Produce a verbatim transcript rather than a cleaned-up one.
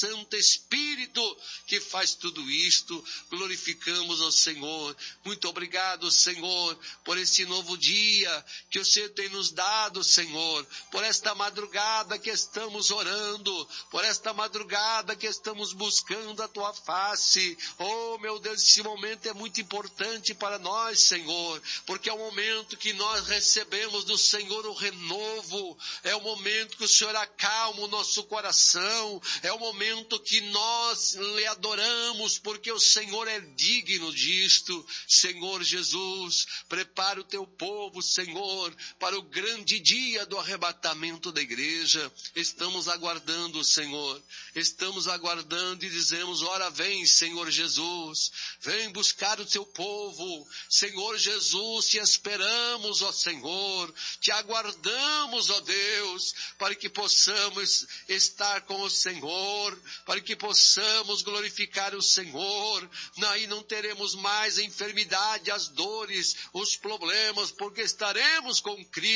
Santo Espírito que faz tudo isto. Glorificamos ao Senhor. Muito obrigado, Senhor, por esse novo dia que o Senhor tem nos dado, Senhor, por esta madrugada que estamos orando, por esta madrugada que estamos buscando a Tua face. Oh, meu Deus, esse momento é muito importante para nós, Senhor, porque é o momento que nós recebemos do Senhor o renovo, é o momento que o Senhor acalma o nosso coração, é o momento que nós lhe adoramos, porque o Senhor é digno disto. Senhor Jesus, prepara o Teu povo, Senhor, para o grande dia do arrebatamento da igreja. Estamos aguardando, Senhor, estamos aguardando e dizemos, ora vem, Senhor Jesus, vem buscar o Teu povo. Senhor Jesus, te esperamos, ó Senhor, te aguardamos, ó Deus, para que possamos estar com o Senhor, para que possamos glorificar o Senhor. Aí não teremos mais a enfermidade, as dores, os problemas, porque estaremos com Cristo.